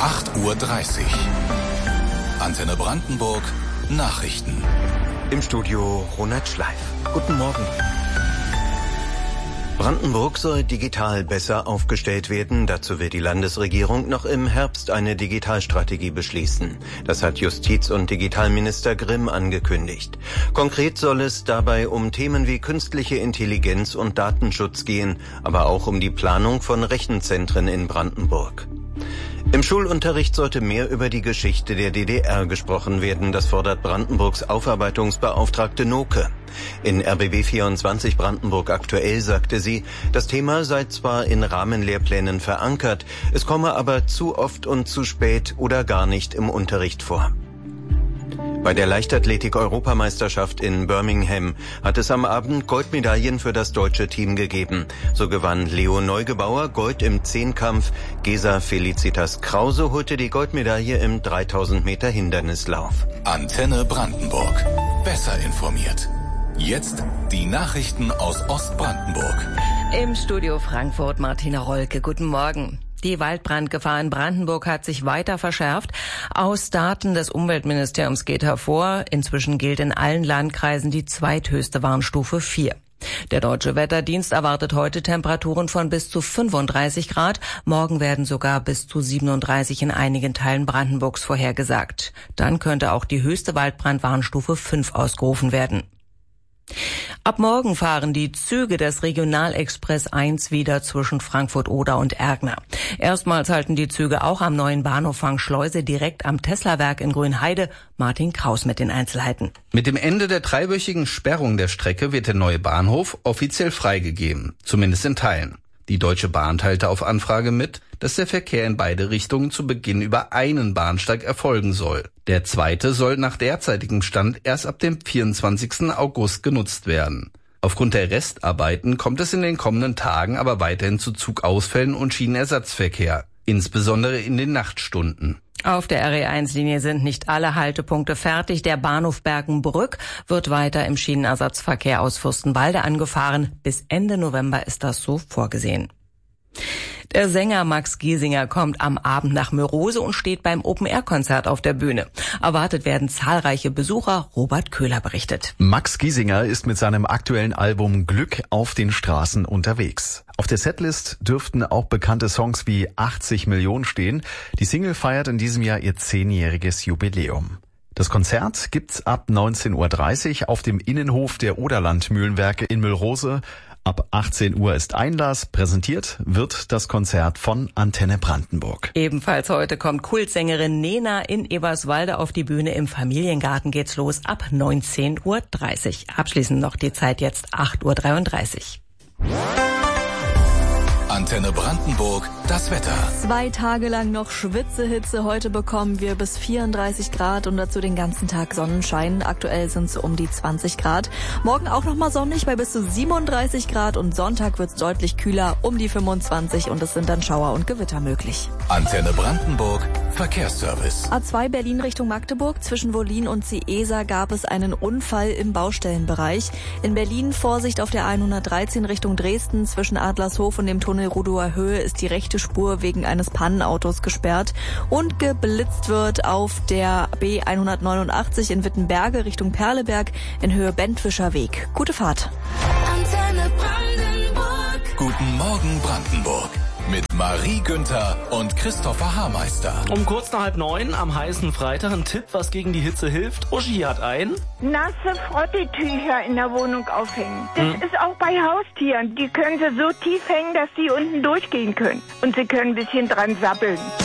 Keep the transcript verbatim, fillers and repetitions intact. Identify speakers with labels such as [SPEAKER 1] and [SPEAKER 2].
[SPEAKER 1] acht Uhr dreißig. Antenne Brandenburg, Nachrichten.
[SPEAKER 2] Im Studio Ronald Schleif. Guten Morgen. Brandenburg soll digital besser aufgestellt werden. Dazu will die Landesregierung noch im Herbst eine Digitalstrategie beschließen. Das hat Justiz- und Digitalminister Grimm angekündigt. Konkret soll es dabei um Themen wie künstliche Intelligenz und Datenschutz gehen, aber auch um die Planung von Rechenzentren in Brandenburg. Im Schulunterricht sollte mehr über die Geschichte der D D R gesprochen werden. Das fordert Brandenburgs Aufarbeitungsbeauftragte Noke. In R B B vierundzwanzig Brandenburg aktuell sagte sie, das Thema sei zwar in Rahmenlehrplänen verankert, es komme aber zu oft und zu spät oder gar nicht im Unterricht vor. Bei der Leichtathletik-Europameisterschaft in Birmingham hat es am Abend Goldmedaillen für das deutsche Team gegeben. So gewann Leo Neugebauer Gold im Zehnkampf. Gesa Felicitas Krause holte die Goldmedaille im dreitausend Meter Hindernislauf.
[SPEAKER 1] Antenne Brandenburg. Besser informiert. Jetzt die Nachrichten aus Ostbrandenburg.
[SPEAKER 3] Im Studio Frankfurt Martina Rolke. Guten Morgen. Die Waldbrandgefahr in Brandenburg hat sich weiter verschärft. Aus Daten des Umweltministeriums geht hervor, inzwischen gilt in allen Landkreisen die zweithöchste Warnstufe vier. Der Deutsche Wetterdienst erwartet heute Temperaturen von bis zu fünfunddreißig Grad. Morgen werden sogar bis zu siebenunddreißig in einigen Teilen Brandenburgs vorhergesagt. Dann könnte auch die höchste Waldbrandwarnstufe fünf ausgerufen werden. Ab morgen fahren die Züge des Regionalexpress eins wieder zwischen Frankfurt-Oder und Ergner. Erstmals halten die Züge auch am neuen Bahnhof Fangschleuse direkt am Tesla-Werk in Grünheide. Martin Kraus mit den Einzelheiten.
[SPEAKER 4] Mit dem Ende der dreiwöchigen Sperrung der Strecke wird der neue Bahnhof offiziell freigegeben, zumindest in Teilen. Die Deutsche Bahn teilte auf Anfrage mit, dass der Verkehr in beide Richtungen zu Beginn über einen Bahnsteig erfolgen soll. Der zweite soll nach derzeitigem Stand erst ab dem vierundzwanzigsten August genutzt werden. Aufgrund der Restarbeiten kommt es in den kommenden Tagen aber weiterhin zu Zugausfällen und Schienenersatzverkehr, insbesondere in den Nachtstunden.
[SPEAKER 3] Auf der R E eins Linie sind nicht alle Haltepunkte fertig. Der Bahnhof Bergenbrück wird weiter im Schienenersatzverkehr aus Fürstenwalde angefahren. Bis Ende November ist das so vorgesehen. Der Sänger Max Giesinger kommt am Abend nach Mörose und steht beim Open-Air-Konzert auf der Bühne. Erwartet werden zahlreiche Besucher. Robert Köhler berichtet.
[SPEAKER 5] Max Giesinger ist mit seinem aktuellen Album Glück auf den Straßen unterwegs. Auf der Setlist dürften auch bekannte Songs wie achtzig Millionen stehen. Die Single feiert in diesem Jahr ihr zehnjähriges Jubiläum. Das Konzert gibt's ab neunzehn Uhr dreißig auf dem Innenhof der Oderland-Mühlenwerke in Mülrose. Ab achtzehn Uhr ist Einlass. Präsentiert wird das Konzert von Antenne Brandenburg.
[SPEAKER 3] Ebenfalls heute kommt Kultsängerin Nena in Eberswalde auf die Bühne. Im Familiengarten geht's los ab neunzehn Uhr dreißig. Abschließend noch die Zeit jetzt acht Uhr dreiunddreißig.
[SPEAKER 1] Antenne Brandenburg, das Wetter.
[SPEAKER 6] Zwei Tage lang noch Schwitzehitze. Heute bekommen wir bis vierunddreißig Grad und dazu den ganzen Tag Sonnenschein. Aktuell sind es um die zwanzig Grad. Morgen auch nochmal sonnig bei bis zu siebenunddreißig Grad und Sonntag wird es deutlich kühler, um die fünfundzwanzig und es sind dann Schauer und Gewitter möglich.
[SPEAKER 1] Antenne Brandenburg, Verkehrsservice.
[SPEAKER 6] A zwei Berlin Richtung Magdeburg. Zwischen Wollin und Ciesa gab es einen Unfall im Baustellenbereich. In Berlin Vorsicht auf der hundertdreizehn Richtung Dresden. Zwischen Adlershof und dem Tunnel Rudower Höhe ist die rechte Spur wegen eines Pannenautos gesperrt und geblitzt wird auf der B hundertneunundachtzig in Wittenberge Richtung Perleberg in Höhe Bentwischer Weg. Gute Fahrt.
[SPEAKER 1] Antenne Brandenburg. Guten Morgen Brandenburg. Mit Marie Günther und Christopher Haarmeister.
[SPEAKER 7] Um kurz nach halb neun am heißen Freitag ein Tipp, was gegen die Hitze hilft. Uschi hat ein.
[SPEAKER 8] Nasse Frottitücher in der Wohnung aufhängen. Das
[SPEAKER 7] Hm.
[SPEAKER 8] ist auch bei Haustieren. Die können sie so tief hängen, dass sie unten durchgehen können. Und sie können ein bisschen dran sabbeln.